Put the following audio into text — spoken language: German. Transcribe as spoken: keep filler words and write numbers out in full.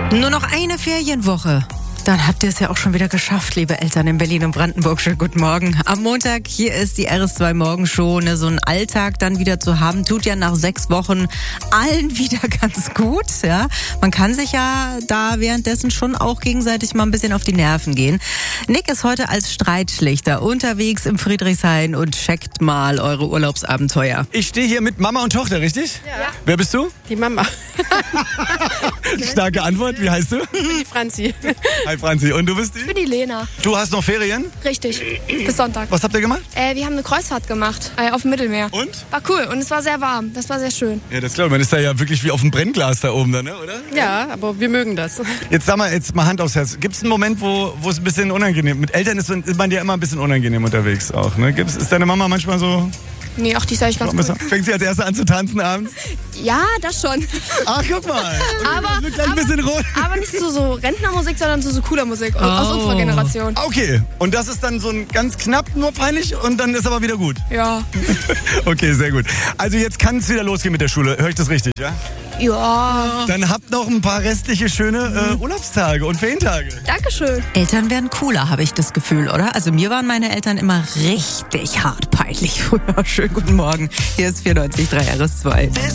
Nur noch eine Ferienwoche. Dann habt ihr es ja auch schon wieder geschafft, liebe Eltern in Berlin und Brandenburg. Schönen guten Morgen. Am Montag, hier ist die R S zwei Morgenshow. Ne, so einen Alltag dann wieder zu haben, tut ja nach sechs Wochen allen wieder ganz gut. Ja, man kann sich ja da währenddessen schon auch gegenseitig mal ein bisschen auf die Nerven gehen. Nick ist heute als Streitschlichter unterwegs im Friedrichshain und checkt mal eure Urlaubsabenteuer. Ich stehe hier mit Mama und Tochter, richtig? Ja. Wer bist du? Die Mama. Starke Antwort. Wie heißt du? Die Franzi. Hi Franzi. Und du bist die? Ich bin die Lena. Du hast noch Ferien? Richtig. Bis Sonntag. Was habt ihr gemacht? Äh, wir haben eine Kreuzfahrt gemacht. Äh, auf dem Mittelmeer. Und? War cool. Und es war sehr warm. Das war sehr schön. Ja, das glaube ich. Man ist da ja wirklich wie auf dem Brennglas da oben, da, ne? Oder? Ja, aber wir mögen das. Jetzt sag mal, jetzt mal Hand aufs Herz. Gibt es einen Moment, wo wo es ein bisschen unangenehm mit Eltern ist, ist man ja immer ein bisschen unangenehm unterwegs auch, ne? Gibt's, ist deine Mama manchmal so? Nee, ach, die ist eigentlich ganz cool. Fängt sie als Erste an zu tanzen abends? Ja, das schon. Ach, guck mal. Aber, Wird gleich ein bisschen rot. aber nicht so, so Rentnermusik, sondern so, so cooler Musik aus Oh. unserer Generation. Okay. Und das ist dann so ein ganz knapp nur peinlich und dann ist aber wieder gut. Ja. Okay, sehr gut. Also jetzt kann es wieder losgehen mit der Schule. Höre ich das richtig, ja? Ja. Dann habt noch ein paar restliche schöne äh, Urlaubstage und Ferientage. Dankeschön. Eltern werden cooler, habe ich das Gefühl, oder? Also mir waren meine Eltern immer richtig hart peinlich früher. Schönen guten Morgen. Hier ist vierundneunzig Komma drei R S zwei.